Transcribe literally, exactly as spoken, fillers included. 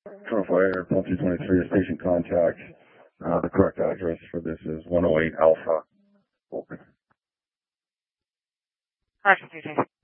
Profile Air, Pulse two twenty-three, station contact. Uh, the correct address for this is one oh eight Alpha. Open. Roger,